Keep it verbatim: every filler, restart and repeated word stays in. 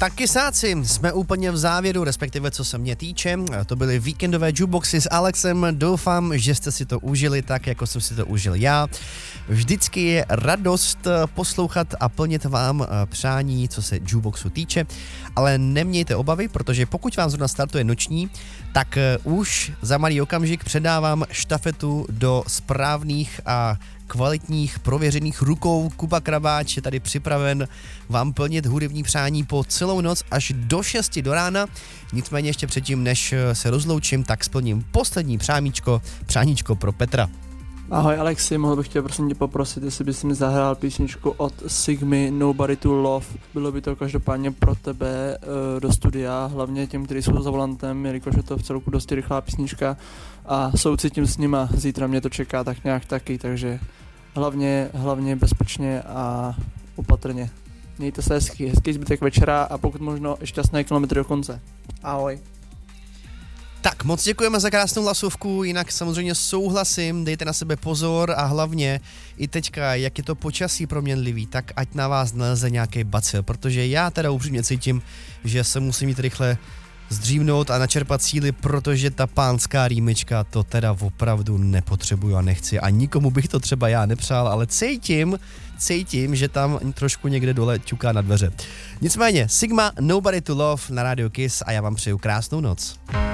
Tak kysáci, jsme úplně v závěru, respektive co se mě týče. To byly víkendové jukeboxy s Alexem. Doufám, že jste si to užili tak, jako jsem si to užil já. Vždycky je radost poslouchat a plnit vám přání, co se jukeboxu týče. Ale nemějte obavy, protože pokud vám zrovna startuje noční, tak už za malý okamžik předávám štafetu do správných a kvalitních, prověřených rukou. Kuba Krabáč je tady připraven vám plnit hudební přání po celou noc až do šesti do rána. Nicméně ještě předtím, než se rozloučím, tak splním poslední přáníčko, přáníčko pro Petra. Ahoj Alexi, mohl bych tě prosím tě poprosit, jestli bys mi zahrál písničku od Sigmy Nobody to Love. Bylo by to každopádně pro tebe e, do studia, hlavně těm, kteří jsou za volantem, jelikož je to v celku dosti rychlá písnička a soucitím s nima, zítra mě to čeká tak nějak taky, takže hlavně, hlavně bezpečně a opatrně. Mějte se hezky, hezký zbytek večera a pokud možno šťastné kilometry do konce. Ahoj. Tak, moc děkujeme za krásnou hlasovku, jinak samozřejmě souhlasím, dejte na sebe pozor a hlavně i teďka, jak je to počasí proměnlivý, tak ať na vás neleze nějaký bacil, protože já teda upřímně cítím, že se musím jít rychle zdřímnout a načerpat síly, protože ta pánská rýmička to teda opravdu nepotřebuju a nechci a nikomu bych to třeba já nepřál, ale cítím, cítím, že tam trošku někde dole ťuká na dveře. Nicméně, Sigma Nobody to Love na Radio Kiss a já vám přeju krásnou noc.